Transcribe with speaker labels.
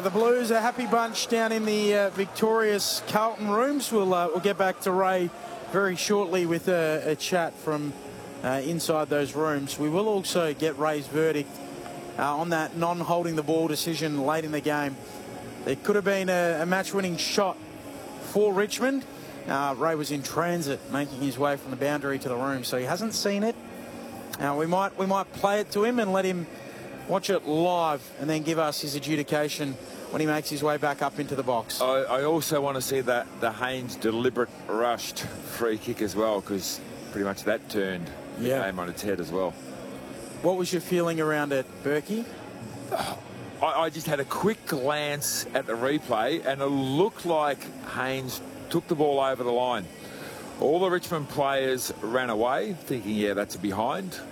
Speaker 1: the Blues, a happy bunch down in the victorious Carlton rooms. We'll get back to Ray very shortly with a chat from inside those rooms. We will also get Ray's verdict on that non-holding the ball decision late in the game. There could have been a match-winning shot for Richmond. Ray was in transit, making his way from the boundary to the room, so he hasn't seen it. We might play it to him and let him watch it live and then give us his adjudication when he makes his way back up into the box.
Speaker 2: I also want to see the Haynes deliberate rushed free kick as well, because pretty much that turned the game on its head as well.
Speaker 1: What was your feeling around it, Berkey?
Speaker 2: I just had a quick glance at the replay and it looked like Haynes took the ball over the line. All the Richmond players ran away thinking, yeah, that's a behind.